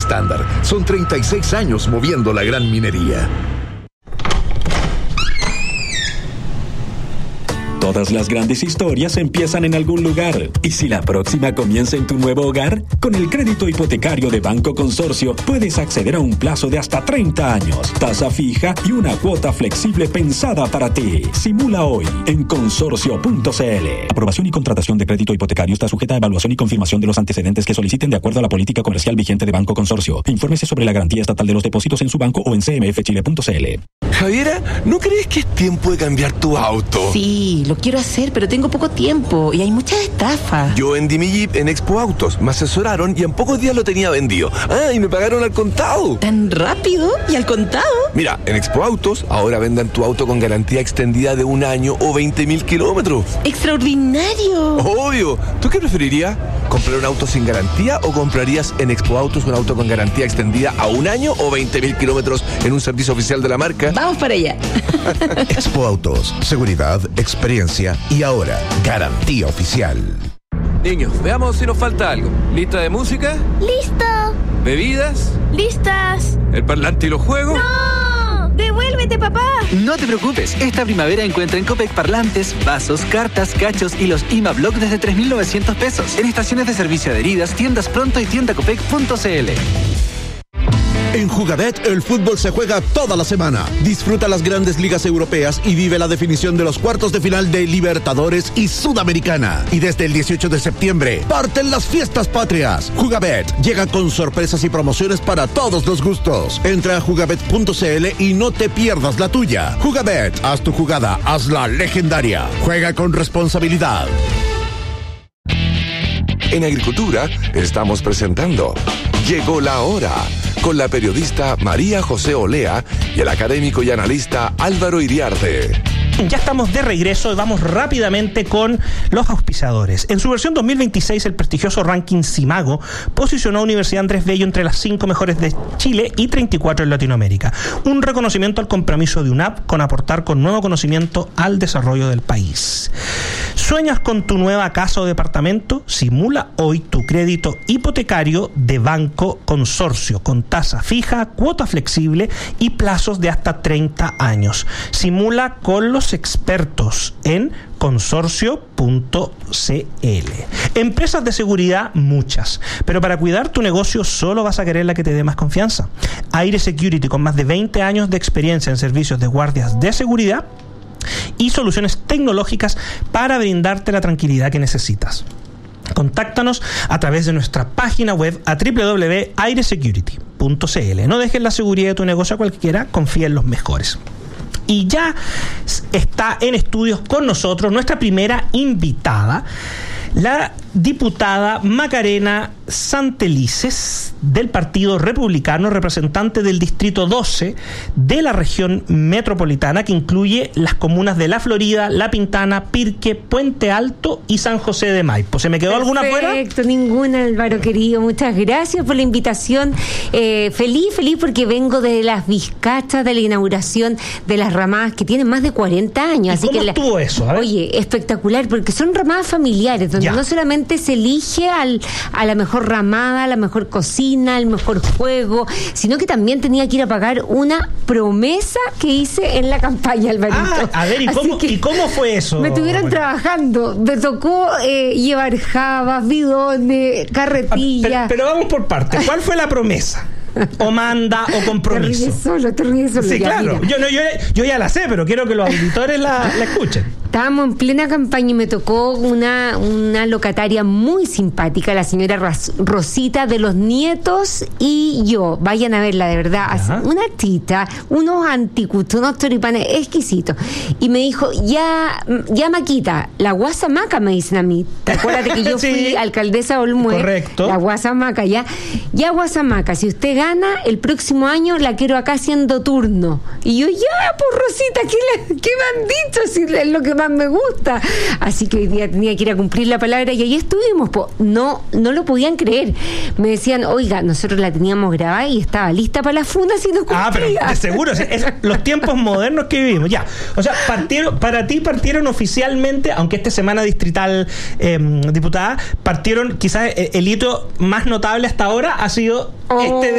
estándar. Son 36 años moviendo la gran minería. Todas las grandes historias empiezan en algún lugar. ¿Y si la próxima comienza en tu nuevo hogar? Con el crédito hipotecario de Banco Consorcio puedes acceder a un plazo de hasta 30 años, tasa fija y una cuota flexible pensada para ti. Simula hoy en consorcio.cl. Aprobación y contratación de crédito hipotecario está sujeta a evaluación y confirmación de los antecedentes que soliciten de acuerdo a la política comercial vigente de Banco Consorcio. Infórmese sobre la garantía estatal de los depósitos en su banco o en cmfchile.cl. Javiera, ¿no crees que es tiempo de cambiar tu auto? Sí, lo quiero hacer, pero tengo poco tiempo y hay muchas estafas. Yo vendí mi Jeep en Expo Autos, me asesoraron y en pocos días lo tenía vendido. Y me pagaron al contado. ¿Tan rápido? ¿Y al contado? Mira, en Expo Autos ahora venden tu auto con garantía extendida de 1 año o 20.000 kilómetros. ¡Extraordinario! Obvio. ¿Tú qué preferirías? ¿Comprar un auto sin garantía o comprarías en Expo Autos un auto con garantía extendida a 1 año o 20.000 kilómetros en un servicio oficial de la marca? Vamos para allá. Expo Autos, seguridad, experiencia y ahora garantía oficial. Niños, veamos si nos falta algo. ¿Lista de música? ¡Listo! ¿Bebidas? ¡Listas! ¿El parlante y los juegos? ¡No! ¡Devuélvete, papá! No te preocupes, esta primavera encuentra en Copec parlantes, vasos, cartas, cachos y los IMA-Block desde 3.900 pesos. En estaciones de servicio adheridas, tiendas Pronto y tiendacopec.cl. En Jugabet, el fútbol se juega toda la semana. Disfruta las grandes ligas europeas y vive la definición de los cuartos de final de Libertadores y Sudamericana. Y desde el 18 de septiembre, parten las fiestas patrias. Jugabet llega con sorpresas y promociones para todos los gustos. Entra a jugabet.cl y no te pierdas la tuya. Jugabet, haz tu jugada, hazla legendaria. Juega con responsabilidad. En Agricultura estamos presentando Llegó la Hora, con la periodista María José Olea y el académico y analista Álvaro Iriarte. Ya estamos de regreso y vamos rápidamente con los auspiciadores. En su versión 2026, el prestigioso ranking Simago posicionó a Universidad Andrés Bello entre las 5 mejores de Chile y 34 en Latinoamérica. Un reconocimiento al compromiso de UNAP con aportar con nuevo conocimiento al desarrollo del país. ¿Sueñas con tu nueva casa o departamento? Simula hoy tu crédito hipotecario de Banco Consorcio con tasa fija, cuota flexible y plazos de hasta 30 años. Simula con los expertos en consorcio.cl. Empresas de seguridad, muchas, pero para cuidar tu negocio solo vas a querer la que te dé más confianza. Aire Security, con más de 20 años de experiencia en servicios de guardias de seguridad y soluciones tecnológicas para brindarte la tranquilidad que necesitas. Contáctanos a través de nuestra página web a www.airesecurity.cl. No dejes la seguridad de tu negocio a cualquiera, confía en los mejores. Y ya está en estudios con nosotros nuestra primera invitada, la diputada Macarena Santelices, del Partido Republicano, representante del Distrito 12 de la región metropolitana, que incluye las comunas de La Florida, La Pintana, Pirque, Puente Alto y San José de Maipo. ¿Se me quedó alguna fuera? Perfecto, ninguna, Álvaro querido. Muchas gracias por la invitación. Feliz porque vengo de las vizcachas de la inauguración de las ramadas que tienen más de 40 años. Así ¿cómo estuvo eso? Oye, espectacular, porque son ramadas familiares, donde no solamente se elige a la mejor ramada, a la mejor cocina, el mejor juego, sino que también tenía que ir a pagar una promesa que hice en la campaña, Alvarito. A ver, ¿y cómo fue eso? Me estuvieron trabajando, me tocó llevar jabas, bidones, carretillas. Pero vamos por partes. ¿Cuál fue la promesa? ¿O manda o compromiso? Te ríes solo. Sí, ya, claro. Yo ya la sé, pero quiero que los auditores la escuchen. Estábamos en plena campaña y me tocó una locataria muy simpática, la señora Rosita, de los nietos y yo. Vayan a verla, de verdad. Ajá. Una tita, unos anticuchos, unos choripanes exquisitos. Y me dijo, ya Maquita, la guasamaca, me dicen a mí. ¿Te acuerdas de que yo fui alcaldesa de Olmué? Correcto. La guasamaca, ya guasamaca, si usted gana, el próximo año la quiero acá haciendo turno. Y yo, pues Rosita, ¿qué me han dicho? Si es lo que más me gusta. Así que hoy día tenía que ir a cumplir la palabra y ahí estuvimos. No lo podían creer. Me decían, oiga, nosotros la teníamos grabada y estaba lista para la funda si no cumplía. Pero de seguro, es los tiempos modernos que vivimos. Ya, o sea, partieron oficialmente, aunque esta semana distrital, diputada, partieron, quizás el hito más notable hasta ahora ha sido